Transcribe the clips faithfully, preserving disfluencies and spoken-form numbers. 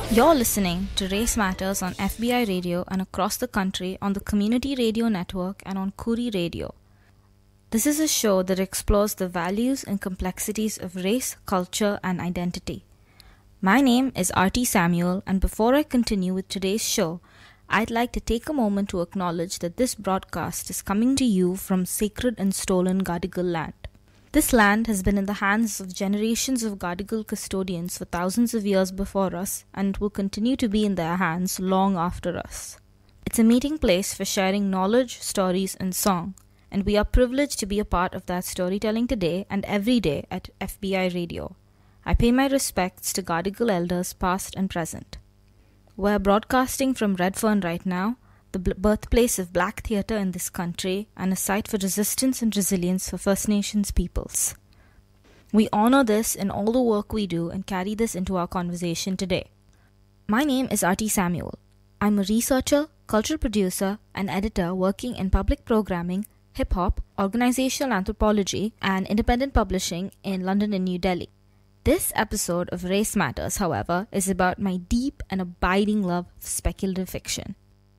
You're listening to Race Matters on F B I Radio and across the country on the Community Radio Network and on Kuri Radio. This is a show that explores the values and complexities of race, culture, and identity. My name is Arti Samuel, and before I continue with today's show, I'd like to take a moment to acknowledge that this broadcast is coming to you from sacred and stolen Gadigal land. This land has been in the hands of generations of Gadigal custodians for thousands of years before us and will continue to be in their hands long after us. It's a meeting place for sharing knowledge, stories, and song, and we are privileged to be a part of that storytelling today and every day at F B I Radio. I pay my respects to Gadigal elders past and present. We're broadcasting from Redfern right now, the birthplace of black theatre in this country and a site for resistance and resilience for First Nations peoples. We honor this in all the work we do and carry this into our conversation today. My name is Arti Samuel. I'm a researcher, cultural producer, and editor working in public programming, hip-hop, organizational anthropology, and independent publishing in London and New Delhi. This episode of Race Matters, however, is about my deep and abiding love of speculative fiction.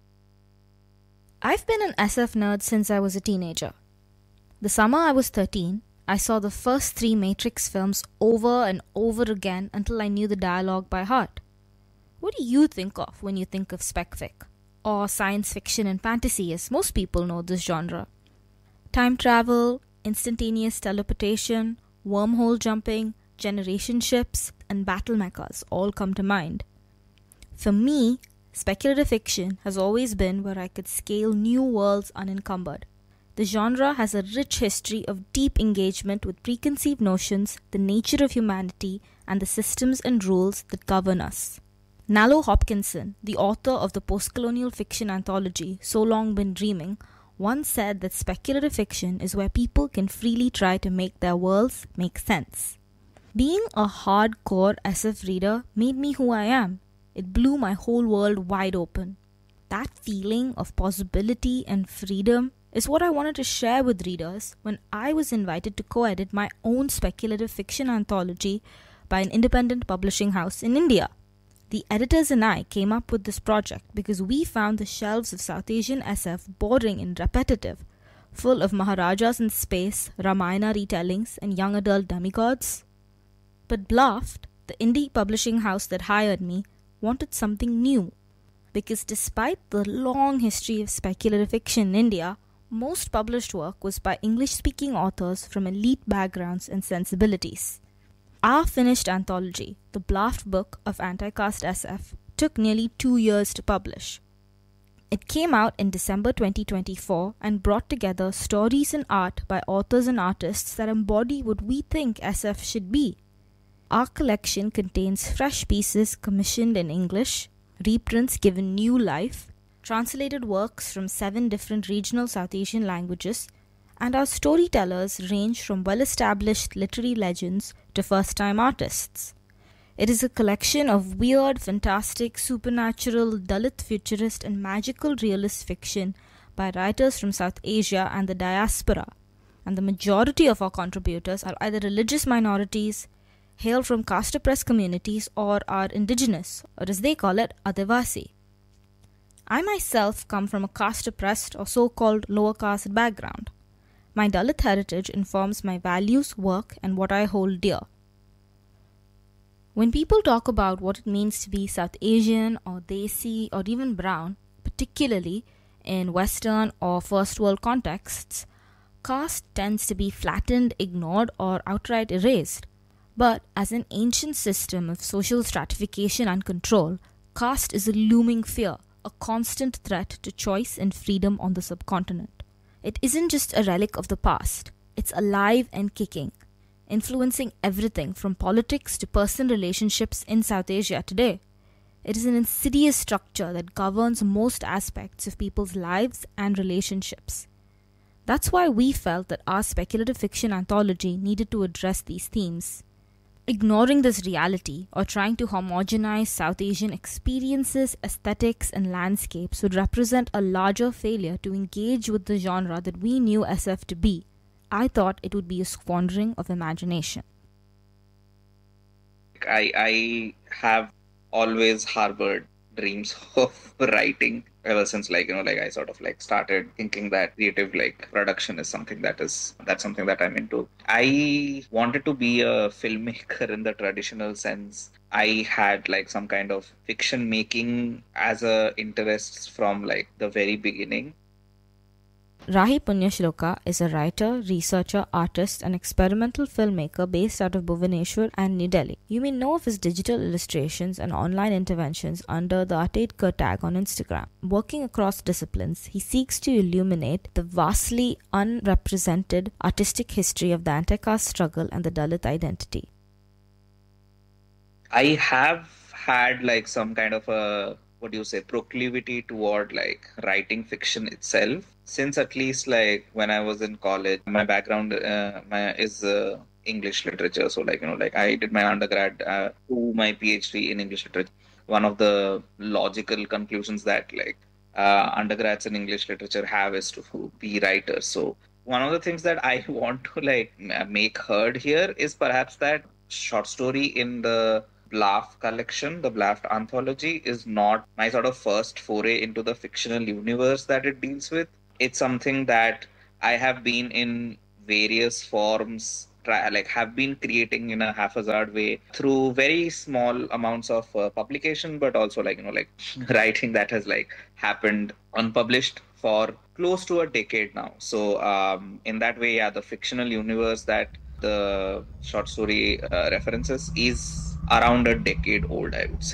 I've been an S F nerd since I was a teenager. The summer I was thirteen, I saw the first three Matrix films over and over again until I knew the dialogue by heart. What do you think of when you think of spec fic? Or science fiction and fantasy, as most people know this genre? Time travel, instantaneous teleportation, wormhole jumping, generation ships, and battle mechas all come to mind. For me, speculative fiction has always been where I could scale new worlds unencumbered. The genre has a rich history of deep engagement with preconceived notions, the nature of humanity, and the systems and rules that govern us. Nalo Hopkinson, the author of the post-colonial fiction anthology So Long Been Dreaming, once said that speculative fiction is where people can freely try to make their worlds make sense. Being a hardcore S F reader made me who I am. It blew my whole world wide open. That feeling of possibility and freedom is what I wanted to share with readers when I was invited to co-edit my own speculative fiction anthology by an independent publishing house in India. The editors and I came up with this project because we found the shelves of South Asian S F boring and repetitive, full of Maharajas in space, Ramayana retellings, and young adult demigods. But Bluffed, the indie publishing house that hired me, wanted something new, because despite the long history of speculative fiction in India, most published work was by English-speaking authors from elite backgrounds and sensibilities. Our finished anthology, The Bluffed Book of Anti-Caste S F, took nearly two years to publish. It came out in December twenty twenty-four and brought together stories and art by authors and artists that embody what we think S F should be. Our collection contains fresh pieces commissioned in English, reprints given new life, translated works from seven different regional South Asian languages, and our storytellers range from well-established literary legends to first-time artists. It is a collection of weird, fantastic, supernatural, Dalit futurist, and magical realist fiction by writers from South Asia and the diaspora, and the majority of our contributors are either religious minorities, hail from caste-oppressed communities, or are indigenous, or as they call it, Adivasi. I myself come from a caste-oppressed or so-called lower caste background. My Dalit heritage informs my values, work, and what I hold dear. When people talk about what it means to be South Asian or Desi or even brown, particularly in Western or First World contexts, caste tends to be flattened, ignored, or outright erased. But as an ancient system of social stratification and control, caste is a looming fear, a constant threat to choice and freedom on the subcontinent. It isn't just a relic of the past, it's alive and kicking, influencing everything from politics to personal relationships in South Asia today. It is an insidious structure that governs most aspects of people's lives and relationships. That's why we felt that our speculative fiction anthology needed to address these themes. Ignoring this reality or trying to homogenize South Asian experiences, aesthetics, and landscapes would represent a larger failure to engage with the genre that we knew S F to be. I thought it would be a squandering of imagination. I, I have always harbored dreams of writing ever since, like, you know, like I sort of like started thinking that creative like production is something that is that's something that I'm into. I wanted to be a filmmaker in the traditional sense. I had like some kind of fiction making as a interest from like the very beginning. Rahi Punyashloka is a writer, researcher, artist, and experimental filmmaker based out of Bhubaneswar and New Delhi. You may know of his digital illustrations and online interventions under the Atedkar tag on Instagram. Working across disciplines, he seeks to illuminate the vastly unrepresented artistic history of the anti-caste struggle and the Dalit identity. I have had like some kind of a, what do you say, proclivity toward like writing fiction itself since at least like when I was in college. My background uh, my is uh, English literature, so like, you know, like I did my undergrad uh, to my PhD in English literature. One of the logical conclusions that like uh, undergrads in English literature have is to be writers. So one of the things that I want to like m- make heard here is perhaps that short story in the Blaft collection, the Blaft anthology, is not my sort of first foray into the fictional universe that it deals with. It's something that I have been in various forms, try, like have been creating in a haphazard way through very small amounts of uh, publication, but also like, you know, like writing that has like happened unpublished for close to a decade now. So um, in that way, yeah, the fictional universe that the short story uh, references is around a decade old, I would say.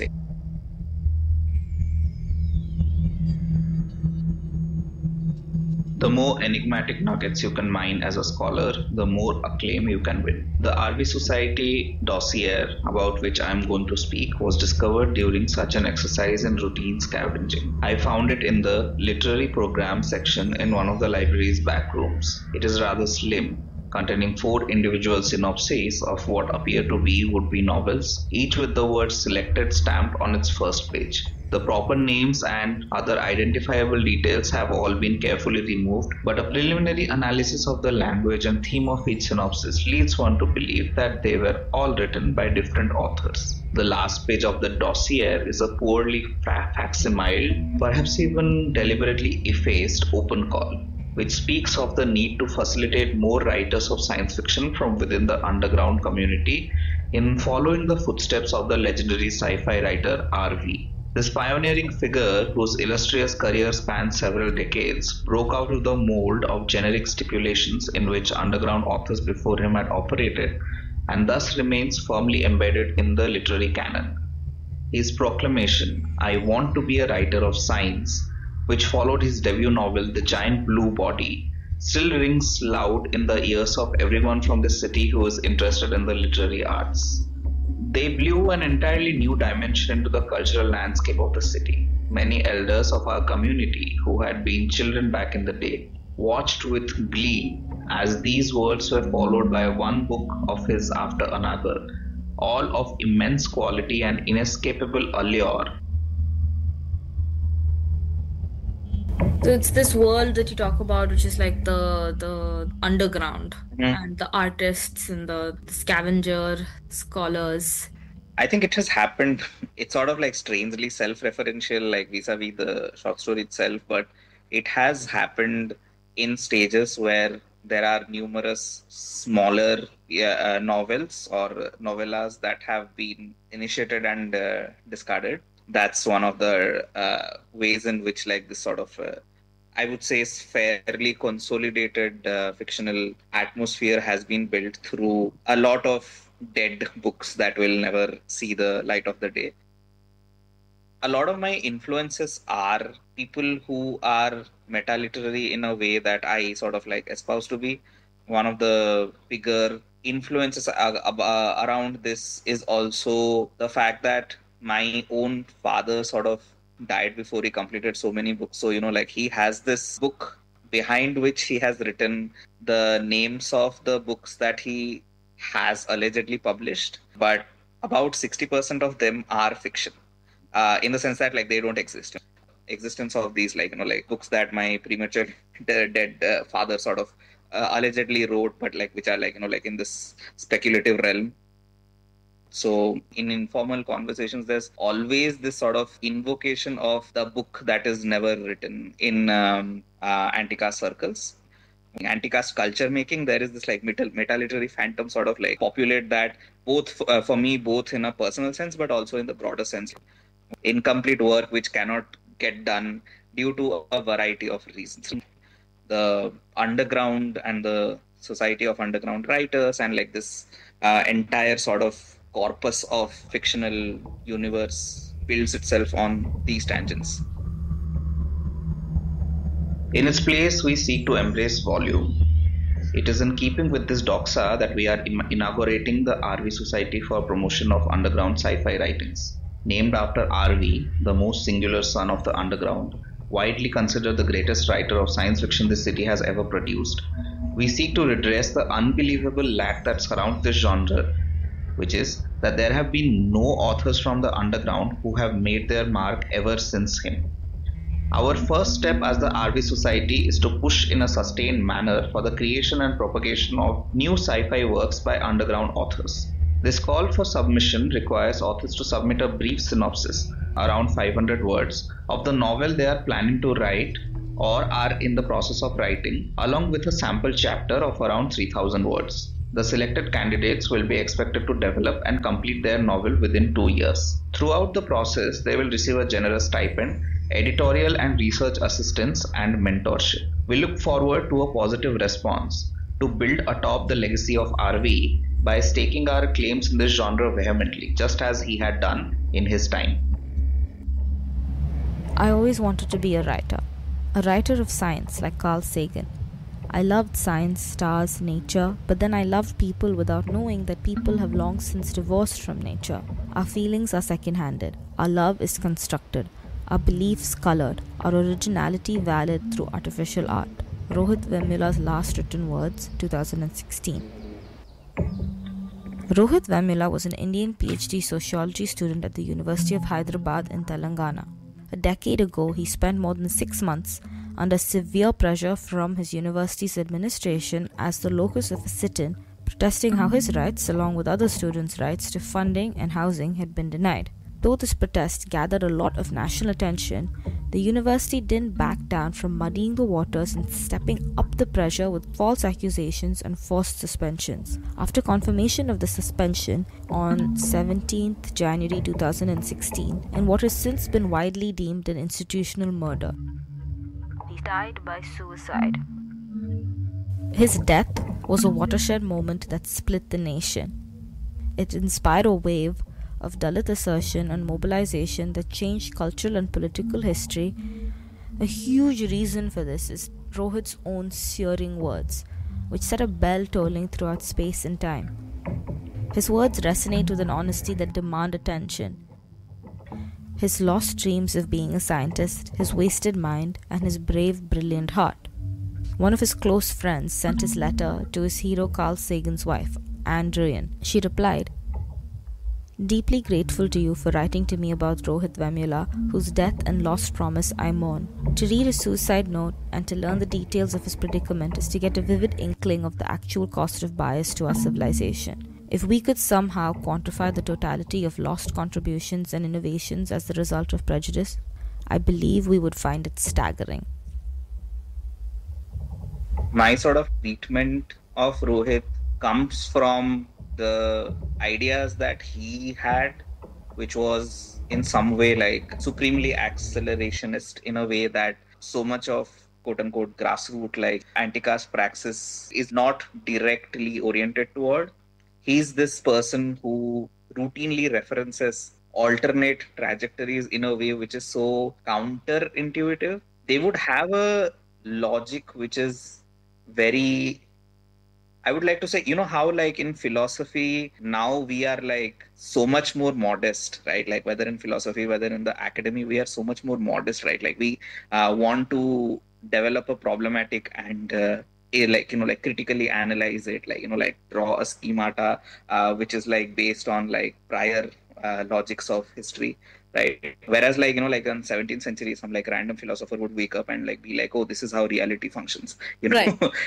The more enigmatic nuggets you can mine as a scholar, the more acclaim you can win. The R V Society dossier, about which I am going to speak, was discovered during such an exercise in routine scavenging. I found it in the literary program section in one of the library's back rooms. It is rather slim, containing four individual synopses of what appear to be would-be novels, each with the word selected stamped on its first page. The proper names and other identifiable details have all been carefully removed, but a preliminary analysis of the language and theme of each synopsis leads one to believe that they were all written by different authors. The last page of the dossier is a poorly facsimiled, perhaps even deliberately effaced open call, which speaks of the need to facilitate more writers of science fiction from within the underground community in following the footsteps of the legendary sci-fi writer R V. This pioneering figure, whose illustrious career spans several decades, broke out of the mold of generic stipulations in which underground authors before him had operated, and thus remains firmly embedded in the literary canon. His proclamation, "I want to be a writer of science," which followed his debut novel The Giant Blue Body, still rings loud in the ears of everyone from the city who is interested in the literary arts. They blew an entirely new dimension into the cultural landscape of the city. Many elders of our community, who had been children back in the day, watched with glee as these words were followed by one book of his after another, all of immense quality and inescapable allure. So it's this world that you talk about, which is like the the underground, Mhm. and the artists and the, the scavenger scholars. I think it has happened. It's sort of like strangely self-referential, like vis-a-vis the short story itself, but it has happened in stages where there are numerous smaller yeah, uh, novels or novellas that have been initiated and uh, discarded. That's one of the uh, ways in which like this sort of uh, I would say is fairly consolidated uh, fictional atmosphere has been built through a lot of dead books that will never see the light of the day. A lot of my influences are people who are meta literary in a way that I sort of like espouse to be. One of the bigger influences uh, uh, around this is also the fact that my own father sort of died before he completed so many books. So, you know, like he has this book behind which he has written the names of the books that he has allegedly published, but about sixty percent of them are fiction, uh, in the sense that like they don't exist. Existence of these like, you know, like books that my premature dead, dead uh, father sort of uh, allegedly wrote, but like which are like, you know, like in this speculative realm. So in informal conversations, there's always this sort of invocation of the book that is never written in um, uh, anti-caste circles. Anti-caste culture making, there is this like meta, meta literary phantom sort of like populate that both uh, for me, both in a personal sense, but also in the broader sense. Incomplete work which cannot get done due to a variety of reasons. The underground and the Society of Underground Writers and like this uh, entire sort of corpus of fictional universe builds itself on these tangents. In its place, we seek to embrace volume. It is in keeping with this doxa that we are inaugurating the R V Society for Promotion of Underground Sci-Fi Writings. Named after R V, the most singular son of the underground, widely considered the greatest writer of science fiction this city has ever produced, we seek to redress the unbelievable lack that surrounds this genre, which is that there have been no authors from the underground who have made their mark ever since him. Our first step as the R V Society is to push in a sustained manner for the creation and propagation of new sci-fi works by underground authors. This call for submission requires authors to submit a brief synopsis, around five hundred words, of the novel they are planning to write or are in the process of writing, along with a sample chapter of around three thousand words. The selected candidates will be expected to develop and complete their novel within two years. Throughout the process, they will receive a generous stipend, editorial and research assistance, and mentorship. We look forward to a positive response to build atop the legacy of R V by staking our claims in this genre vehemently, just as he had done in his time. I always wanted to be a writer, a writer of science like Carl Sagan. I loved science, stars, nature, but then I loved people without knowing that people have long since divorced from nature. Our feelings are second-handed. Our love is constructed. Our beliefs colored. Our originality valid through artificial art. Rohit Vemula's last written words, two thousand sixteen. Rohit Vemula was an Indian PhD sociology student at the University of Hyderabad in Telangana. A decade ago, he spent more than six months under severe pressure from his university's administration as the locus of a sit-in, protesting how his rights, along with other students' rights to funding and housing, had been denied. Though this protest gathered a lot of national attention, the university didn't back down from muddying the waters and stepping up the pressure with false accusations and forced suspensions. After confirmation of the suspension on seventeenth January two thousand sixteen, in what has since been widely deemed an institutional murder, he died by suicide. His death was a watershed moment that split the nation. It inspired a wave of Dalit assertion and mobilization that changed cultural and political history. A huge reason for this is Rohit's own searing words, which set a bell tolling throughout space and time. His words resonate with an honesty that demands attention. His lost dreams of being a scientist, his wasted mind, and his brave, brilliant heart. One of his close friends sent his letter to his hero Carl Sagan's wife, Anne Druyan. She replied, "Deeply grateful to you for writing to me about Rohit Vemula, whose death and lost promise I mourn. To read his suicide note and to learn the details of his predicament is to get a vivid inkling of the actual cost of bias to our civilization. If we could somehow quantify the totality of lost contributions and innovations as the result of prejudice, I believe we would find it staggering." My sort of treatment of Rohit comes from the ideas that he had, which was in some way like supremely accelerationist, in a way that so much of quote-unquote grassroots like anti-caste praxis is not directly oriented toward. He's this person who routinely references alternate trajectories in a way which is so counterintuitive. They would have a logic which is very, I would like to say, you know how like in philosophy, now we are like so much more modest, right? Like whether in philosophy, whether in the academy, we are so much more modest, right? Like we uh, want to develop a problematic and uh, a, like, you know, like critically analyze it, like, you know, like draw a schemata, uh, which is like based on like prior uh, logics of history. Right. Whereas, like, you know, like in seventeenth century, some like random philosopher would wake up and like be like, oh, this is how reality functions. You know, right.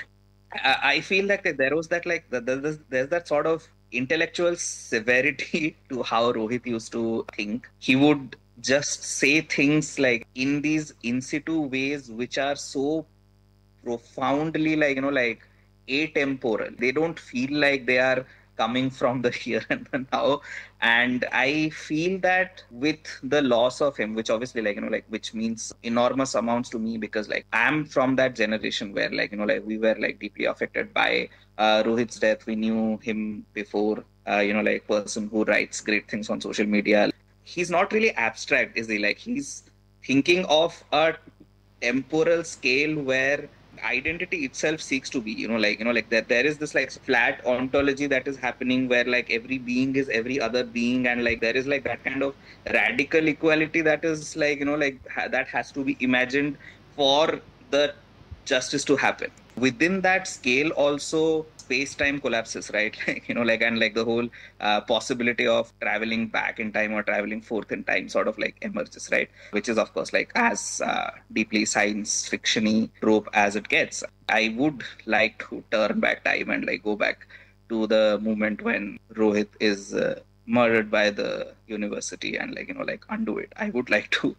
I, I feel like that there was that like the, the, there's, there's that sort of intellectual severity to how Rohit used to think. He would just say things like in these in situ ways which are so profoundly like you know like atemporal. They don't feel like they are coming from the here and the now. And I feel that with the loss of him, which obviously like you know like which means enormous amounts to me, because like I'm from that generation where like you know like we were like deeply affected by uh, Rohit's death. We knew him before, uh, you know like person who writes great things on social media. He's not really abstract, is he? Like he's thinking of a temporal scale where identity itself seeks to be, you know like you know like that there is this like flat ontology that is happening where like every being is every other being, and like there is like that kind of radical equality that is like you know like ha- that has to be imagined for the justice to happen. Within that scale also space time collapses, right? Like you know like and like the whole uh, possibility of traveling back in time or traveling forth in time sort of like emerges, right? Which is of course like as uh, deeply science fictiony trope as it gets. I would like to turn back time and like go back to the moment when Rohit is uh, murdered by the university and like you know like undo it. I would like to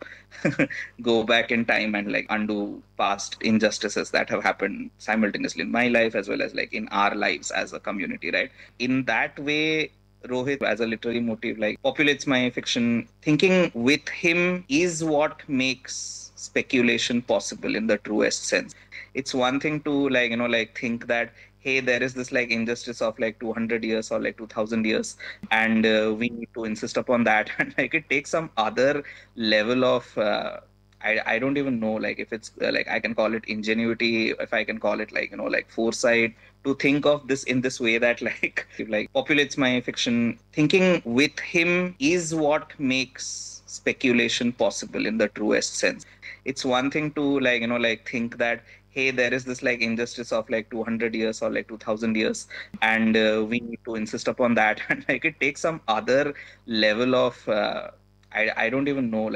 go back in time and like undo past injustices that have happened simultaneously in my life as well as like in our lives as a community, right? In that way, Rohit as a literary motive like populates my fiction. Thinking with him is what makes speculation possible in the truest sense. It's one thing to like you know like think that hey, there is this like injustice of like two hundred years or like two thousand years, and uh, we need to insist upon that. And like it takes some other level of uh, I, I don't even know like if it's uh, like I can call it ingenuity, if I can call it like you know like foresight, to think of this in this way that like like populates my fiction. Thinking with him is what makes speculation possible in the truest sense. It's one thing to like you know like think that hey, there is this like injustice of like two hundred years or like two thousand years, and uh, we need to insist upon that. And like it takes some other level of uh, I, I don't even know